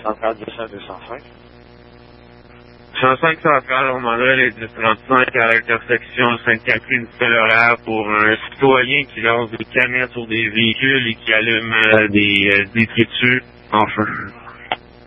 centrale 200-205. 105 centrale, on demanderait les 1035 à l'intersection Sainte-Catherine-du-Pèlerin pour un citoyen qui lance des canettes sur des véhicules et qui allume des détritus en feu.